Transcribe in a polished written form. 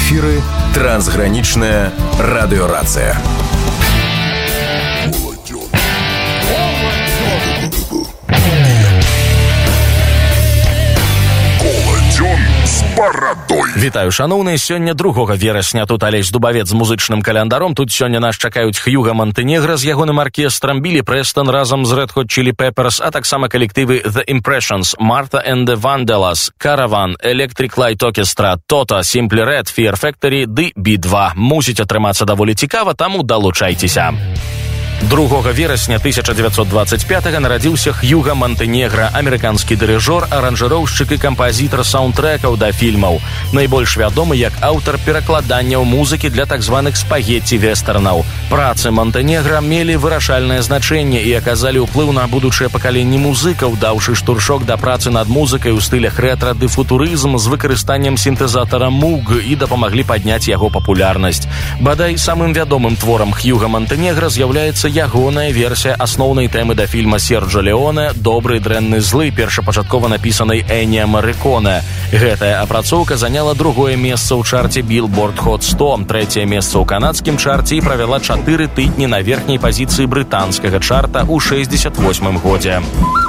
эфиры «Трансграничная радиорация». Вітаю, шаноўныя, сёння 2 верасня. Тут Алесь Дубавец з музычным каляндаром. Тут сёння нас чакаюць Хьюга Монтенегра з ягоным аркестрам, Білі Прэстон разам з Red Hot Chili Peppers, а таксама калектывы The Impressions, Martha and the Vandellas, Caravan, Electric Light Orchestra, Toto, Simply Red, Fear Factory ды B2. Мусіць атрымацца даволі цікава, таму далучайцеся. 2 верасня 1925-го нарадзіўся Хьюга Монтенегра, амерыканскі дырыжор, аранжыроўшчык і кампазітар саундтрэкаў да фільмаў. Найбольш вядомы як аўтар перакладанняў музыкі для так званых спагетці-вестэрнаў. Працы Монтенегра мелі вырашальнае значэнне і аказалі ўплыў на будучыя пакаленні музыкаў, даўшы штуршок да працы над музыкай у стылях рэтра ды футурызм з выкарыстаннем сінтэзатара Moog і дапамаглі падняць яго папулярнасць. Бадай, самым вядомым творам Хьюга Монтенегра з'яўляецца ягоная версія асноўнай тэмы да фільма Серджо Леоне «Добры, дрэнны, злы», першапачаткова напісанай Эніа Марриконе. Гэтая апрацоўка заняла 2-е месца ў чарце Billboard Hot 100, 3-е месца ў канадскім чарце і правяла 4 тыдні на верхняй пазіцыі брытанскага чарта ў 68-м годзе.